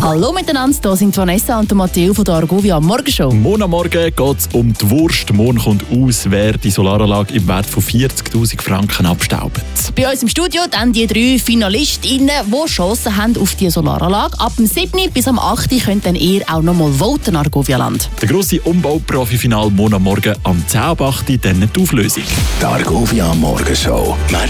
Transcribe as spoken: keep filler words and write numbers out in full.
Hallo miteinander, hier sind Vanessa und Matteo von der Argovia Morgenshow. Morgen am Morgen geht es um die Wurst. Morgen kommt aus, wer die Solaranlage im Wert von vierzigtausend Franken abstaubt. Bei uns im Studio dann die drei Finalistinnen, die Chancen haben auf die Solaranlage. Ab dem siebten bis am achten könnt dann ihr auch noch mal voten, Argovia-Land. Der grosse Umbau-Profi-Final morgen am Morgen am zehn Uhr acht, dann die Auflösung. Die Argovia Morgenshow.